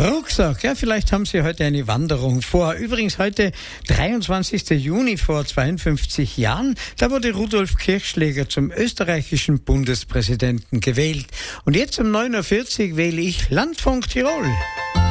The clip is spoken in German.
Rucksack, ja, vielleicht haben Sie heute eine Wanderung vor. Übrigens heute 23. Juni vor 52 Jahren, da wurde Rudolf Kirchschläger zum österreichischen Bundespräsidenten gewählt. Und jetzt um 9:40 Uhr wähle ich Landfunk Tirol.